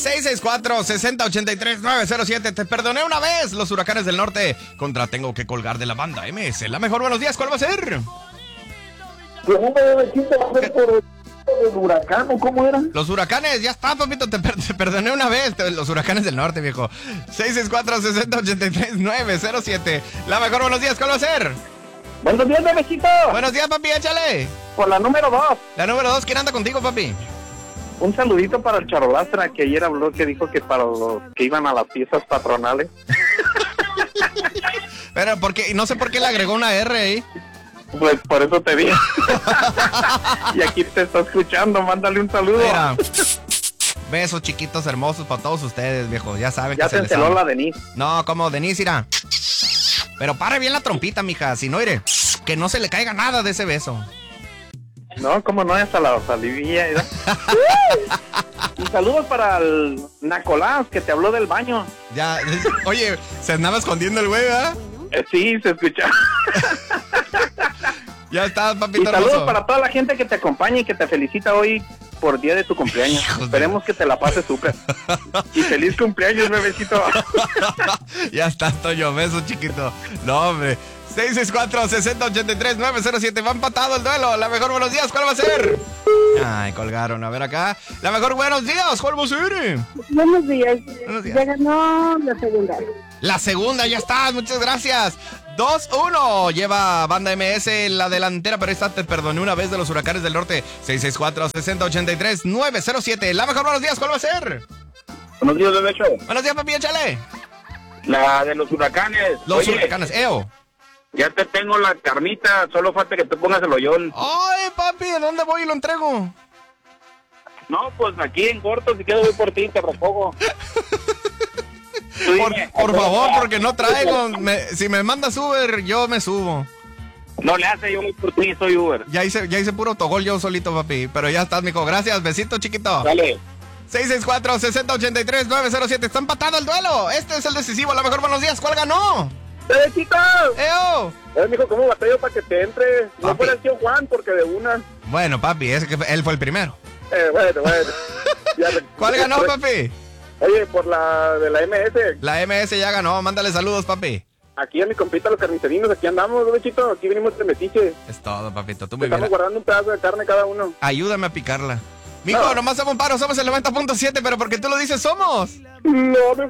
664-6083-907. Te perdoné una vez. Los Huracanes del Norte contra Tengo que colgar de la banda MS. La mejor, buenos días. ¿Cuál va a ser? Pues un chiste va a ser por el huracán, ¿o cómo era? Los Huracanes, ya está, papito. Te perdoné una vez. Los Huracanes del Norte, viejo. 664-6083-907. La mejor, buenos días. ¿Cuál va a ser? Buenos días, bebecito. Buenos días, papi. Échale. Por la número 2. La número 2. ¿Quién anda contigo, papi? Un saludito para el Charolastra, que ayer habló, que dijo que para los que iban a las fiestas patronales. Pero porque no sé por qué le agregó una R ahí. Pues por eso te vi. Y aquí te está escuchando, mándale un saludo. Mira, besos chiquitos hermosos para todos ustedes, viejo. Ya saben ya que te enceló la Denise. No, como Denise, irá. Pero pare bien la trompita, mija. Si no, iré, que no se le caiga nada de ese beso. No, como no, hasta la salivilla. Y saludos para el Nacolás, que te habló del baño. Ya, oye, se andaba escondiendo el güey, ¿verdad? Sí, se escucha. Ya está, papito. Y saludos hermoso para toda la gente que te acompaña y que te felicita hoy por día de tu cumpleaños. Esperemos que te la pases súper. Y feliz cumpleaños, bebecito. Ya está, Toño, beso chiquito. No, hombre. 664-6083-907. Va empatado el duelo. La mejor, buenos días. ¿Cuál va a ser? Ay, colgaron. A ver acá. La mejor, buenos días. ¿Cuál va a ser? Buenos días. Buenos días. Ya ganó la segunda. La segunda, ya está. Muchas gracias. 2-1. Lleva Banda MS en la delantera, pero esta te perdoné una vez de los Huracanes del Norte. 664-6083-907. La mejor, buenos días. ¿Cuál va a ser? Buenos días, bebecho. Buenos días, papi. Échale. La de los huracanes. Los Huracanes. Eo. Ya te tengo la carnita, solo falta que te pongas el hoyón. Ay, papi, ¿a dónde voy y lo entrego? No, pues aquí en corto, si quieres voy por ti, te recojo. Por favor, porque no traigo. Si me mandas Uber, yo me subo. No le hace, yo voy por ti, soy Uber. Ya hice puro autogol yo solito, papi. Pero ya estás, mijo. Gracias, besito, chiquito. Dale. 664-6083-907. Está empatado el duelo. Este es el decisivo. La mejor, buenos días. ¿Cuál ganó? ¡Bebecito! ¡Eo! Mijo, ¿cómo batallo para que te entre? Papi. No fuera el tío Juan, porque de una. Bueno, papi, es que él fue el primero. Bueno. ¿Cuál ganó, papi? Oye, por la de la MS. La MS ya ganó. Mándale saludos, papi. Aquí a mi compita, los carnicerinos, aquí andamos, bebecito. Aquí venimos de metiche. Es todo, papito. Tú muy Estamos bien. guardando un pedazo de carne cada uno. Ayúdame a picarla. Mijo, nomás somos un paro, somos el 90.7, pero porque tú lo dices, somos. No, me